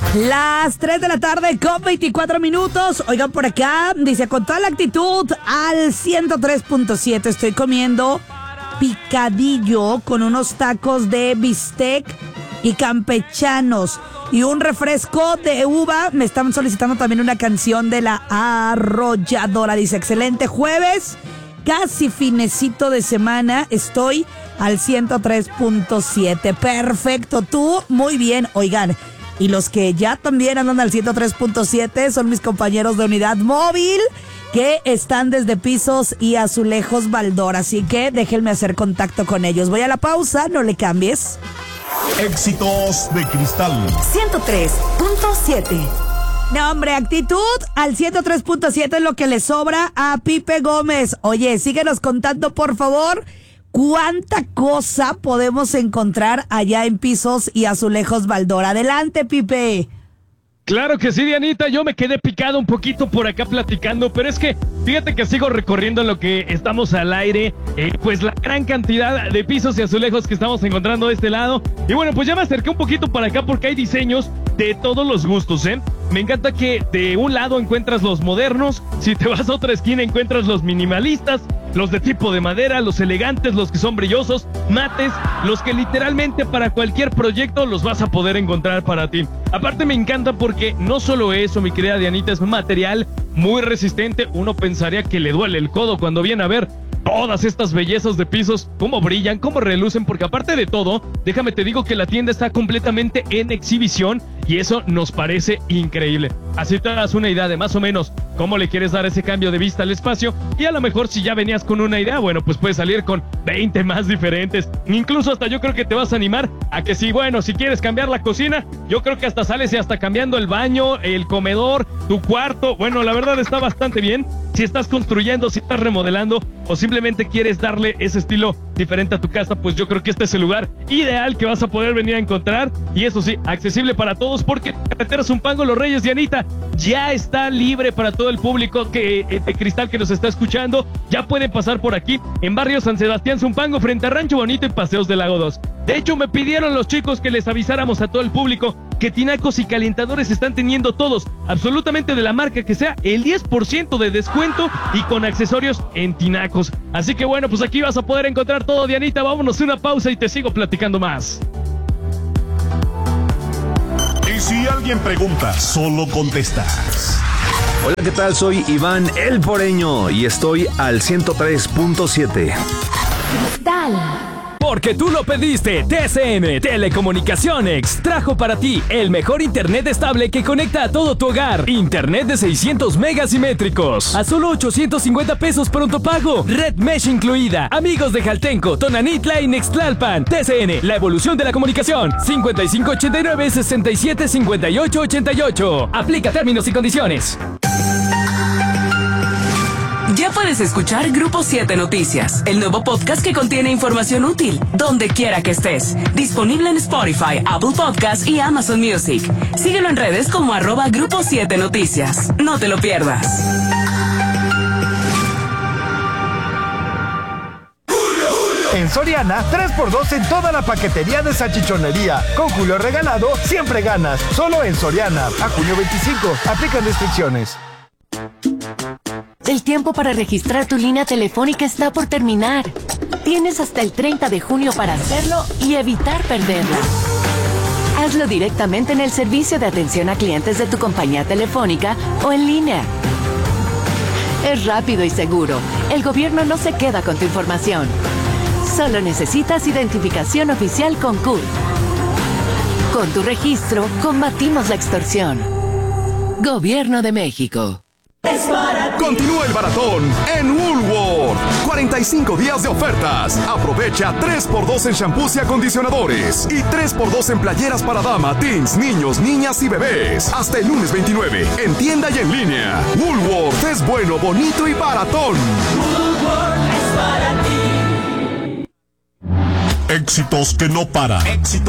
Las 3 de la tarde con 24 minutos. Oigan, por acá dice: con toda la actitud al 103.7. Estoy comiendo picadillo con unos tacos de bistec y campechanos y un refresco de uva. Me están solicitando también una canción de La Arrolladora. Dice: excelente jueves, casi finecito de semana. Estoy al 103.7. Perfecto, tú muy bien. Oigan, y los que ya también andan al 103.7 son mis compañeros de Unidad Móvil, que están desde Pisos y Azulejos Baldor. Así que déjenme hacer contacto con ellos. Voy a la pausa, no le cambies. Éxitos de Cristal 103.7. No, hombre, actitud al 103.7 es lo que le sobra a Pipe Gómez. Oye, síguenos contando, por favor, ¿cuánta cosa podemos encontrar allá en Pisos y Azulejos Baldor? Adelante, Pipe. Claro que sí, Dianita, yo me quedé picado un poquito por acá platicando, pero es que fíjate que sigo recorriendo lo que estamos al aire, pues la gran cantidad de pisos y azulejos que estamos encontrando de este lado. Y bueno, pues ya me acerqué un poquito para acá porque hay diseños de todos los gustos, ¿eh? Me encanta que de un lado encuentras los modernos, si te vas a otra esquina encuentras los minimalistas, los de tipo de madera, los elegantes, los que son brillosos, mates, los que literalmente para cualquier proyecto los vas a poder encontrar para ti. Aparte me encanta porque no solo eso, mi querida Dianita, es un material muy resistente. Uno pensaría que le duele el codo cuando viene a ver todas estas bellezas de pisos, cómo brillan, cómo relucen, porque aparte de todo, déjame te digo que la tienda está completamente en exhibición y eso nos parece increíble. Así te das una idea de más o menos cómo le quieres dar ese cambio de vista al espacio, y a lo mejor si ya venías con una idea, bueno, pues puedes salir con 20 más diferentes. Incluso hasta yo creo que te vas a animar a que si quieres cambiar la cocina, yo creo que hasta sales y hasta cambiando el baño, el comedor, tu cuarto. Bueno, la verdad está bastante bien. Si estás construyendo, si estás remodelando o simplemente quieres darle ese estilo diferente a tu casa, pues yo creo que este es el lugar ideal que vas a poder venir a encontrar. Y eso sí, accesible para todos, porque Carretera Zumpango Los Reyes, Dianita, ya está libre para todo el público de Cristal que nos está escuchando. Ya pueden pasar por aquí en Barrio San Sebastián Zumpango, frente a Rancho Bonito y Paseos del Lago 2. De hecho, me pidieron los chicos que les avisáramos a todo el público que tinacos y calentadores están teniendo todos, absolutamente de la marca que sea, el 10% de descuento y con accesorios en tinacos. Así que bueno, pues aquí vas a poder encontrar todo, Dianita. Vámonos a una pausa y te sigo platicando más. Y si alguien pregunta, solo contestas. Hola, ¿qué tal? Soy Iván El Poreño y estoy al 103.7. Cristal. Porque tú lo pediste, TCM Telecomunicaciones trajo para ti el mejor internet estable que conecta a todo tu hogar. Internet de 600 megas simétricos a solo 850 pesos pronto pago. Red Mesh incluida. Amigos de Jaltenco, Tonanitla y Nextlalpan. TCN, la evolución de la comunicación. 5589-675888. Aplica términos y condiciones. Ya puedes escuchar Grupo 7 Noticias, el nuevo podcast que contiene información útil, donde quiera que estés. Disponible en Spotify, Apple Podcasts y Amazon Music. Síguelo en redes como @Grupo 7 Noticias. No te lo pierdas. En Soriana, 3x2 en toda la paquetería de salchichonería. Con Julio regalado, siempre ganas. Solo en Soriana. A junio 25. Aplican restricciones. El tiempo para registrar tu línea telefónica está por terminar. Tienes hasta el 30 de junio para hacerlo y evitar perderla. Hazlo directamente en el servicio de atención a clientes de tu compañía telefónica o en línea. Es rápido y seguro. El gobierno no se queda con tu información. Solo necesitas identificación oficial con CURP. Con tu registro, combatimos la extorsión. Gobierno de México. Continúa el maratón en Woolworth. 45 días de ofertas. Aprovecha 3x2 en shampoos y acondicionadores y 3x2 en playeras para dama, teens, niños, niñas y bebés. Hasta el lunes 29, en tienda y en línea. Woolworth es bueno, bonito y baratón. Woolworth es para ti. Éxitos que no paran. Éxitos